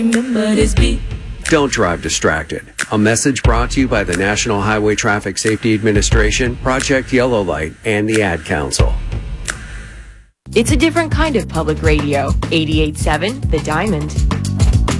Remember this beat. Don't drive distracted. A message brought to you by the National Highway Traffic Safety Administration, Project Yellow Light, and the Ad Council. It's a different kind of public radio. 88.7 The Diamond.